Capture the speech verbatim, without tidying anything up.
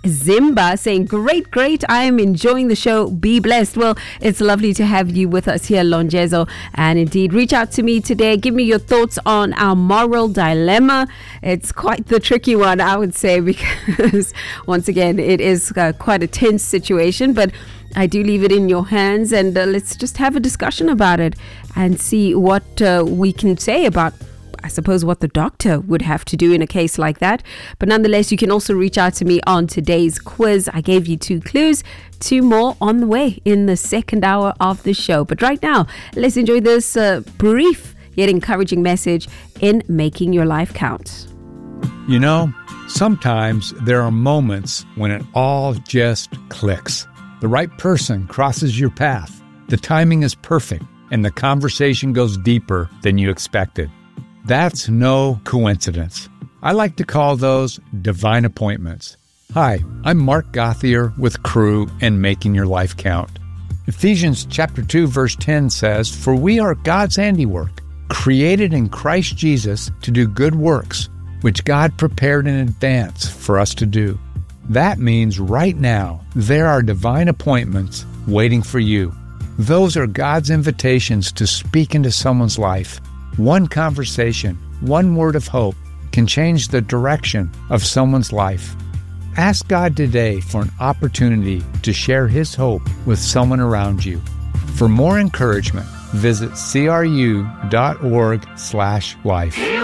Zimba saying, great, great. I am enjoying the show. Be blessed. Well, it's lovely to have you with us here, Lonjezo. And indeed, reach out to me today. Give me your thoughts on our moral dilemma. It's quite the tricky one, I would say, because once again, it is uh, quite a tense situation. But I do leave it in your hands, and uh, let's just have a discussion about it and see what uh, we can say about, I suppose, what the doctor would have to do in a case like that. But nonetheless, you can also reach out to me on today's quiz. I gave you two clues, two more on the way in the second hour of the show. But right now, let's enjoy this uh, brief yet encouraging message in Making Your Life Count. You know, sometimes there are moments when it all just clicks. The right person crosses your path. The timing is perfect, and the conversation goes deeper than you expected. That's no coincidence. I like to call those divine appointments. Hi, I'm Mark Gauthier with Crew and Making Your Life Count. Ephesians chapter two verse ten says, "For we are God's handiwork, created in Christ Jesus to do good works, which God prepared in advance for us to do." That means right now there are divine appointments waiting for you. Those are God's invitations to speak into someone's life. One conversation, one word of hope can change the direction of someone's life. Ask God today for an opportunity to share His hope with someone around you. For more encouragement, visit C R U dot org slash life.